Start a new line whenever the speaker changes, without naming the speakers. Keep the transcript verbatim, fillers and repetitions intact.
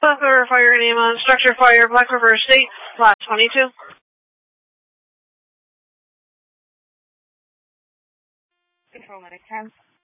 Black River Fire name on Structure Fire, Black River State, Lot twenty-two.
Control Medic ten.